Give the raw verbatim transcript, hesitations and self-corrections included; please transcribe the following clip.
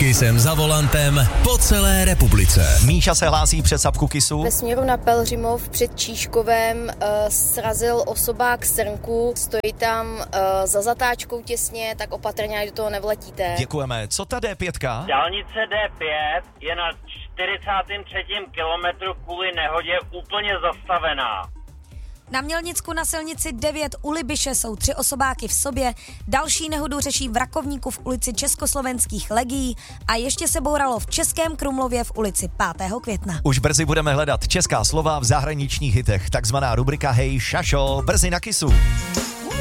Kisem za volantem po celé republice. Míša se hlásí před Sapku Kisu. Ve směru na Pelhřimov před Číškovem uh, srazil osobák srnku, stojí tam uh, za zatáčkou těsně, tak opatrně, ať do toho nevletíte. Děkujeme. Co ta D pět? Dálnice D pět je na čtyřicátém třetím kilometru kvůli nehodě úplně zastavená. Na Mělnicku na silnici devět u Libiše jsou tři osobáky v sobě, další nehodu řeší v Rakovníku v ulici Československých legií a ještě se bouralo v Českém Krumlově v ulici pátého května. Už brzy budeme hledat česká slova v zahraničních hitech, takzvaná rubrika Hej Šašo, brzy na Kisu.